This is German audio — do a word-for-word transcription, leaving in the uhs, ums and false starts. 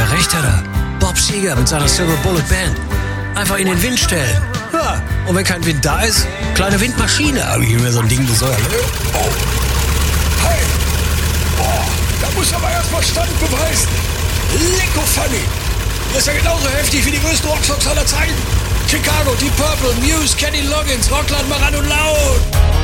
recht hat er. Bob Seger mit seiner Silver Bullet Band. Einfach in den Wind stellen. Ja, und wenn kein Wind da ist, kleine Windmaschine. Habe ich mir so ein Ding besorgt. Oh, hey, boah, da muss aber erstmal Stand beweisen. Lecko funny. Das ist ja genauso heftig wie die größten Rocksongs aller Zeiten. Chicago, Deep Purple, Muse, Kenny Loggins, Rockland, Maran und Laut.